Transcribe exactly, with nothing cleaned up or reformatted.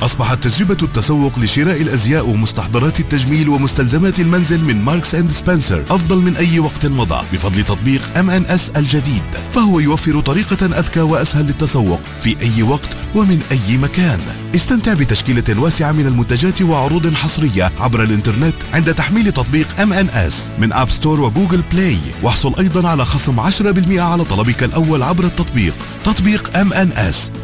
أصبحت تجربة التسوق لشراء الأزياء ومستحضرات التجميل ومستلزمات المنزل من ماركس أند سبنسر أفضل من أي وقت مضى بفضل تطبيق إم إن إس الجديد، فهو يوفر طريقة أذكى وأسهل للتسوق في أي وقت ومن أي مكان. استمتع بتشكيلة واسعة من المنتجات وعروض حصرية عبر الإنترنت عند تحميل تطبيق إم إن إس من أب ستور وجوجل بلاي، واحصل أيضا على خصم عشرة بالمئة على طلبك الأول عبر التطبيق. تطبيق إم إن إس